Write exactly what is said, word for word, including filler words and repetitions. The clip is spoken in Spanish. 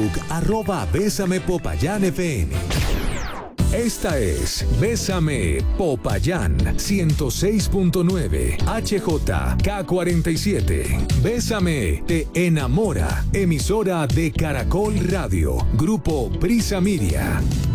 Facebook, arroba Bésame Popayán F M. Esta es Bésame Popayán ciento seis punto nueve H J K cuarenta y siete. Bésame te enamora. Emisora de Caracol Radio. Grupo Prisa Media.